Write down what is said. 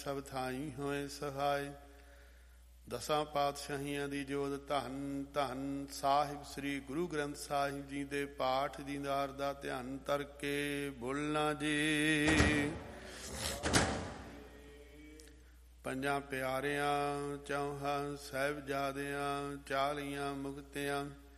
ਸਭ ਥਾਈ ਹੋਏ ਸਹਾਈ। ਦਸਾਂ ਪਾਤਸ਼ਾਹੀਆਂ ਦੀ ਜੋਤ ਧੰਨ ਧੰਨ ਸਾਹਿਬ ਸ੍ਰੀ ਗੁਰੂ ਗ੍ਰੰਥ ਸਾਹਿਬ ਜੀ ਦੇ ਪਾਠ ਦੀਦਾਰ ਦਾ ਧਿਆਨ ਧਰ ਕੇ ਬੋਲਣਾ ਜੀ। ਪੰਜਾਂ ਪਿਆਰਿਆਂ, ਚੌਹਾਂ ਸਾਹਿਬਜ਼ਾਦਿਆਂ, 40 ਮੁਕਤਿਆਂ,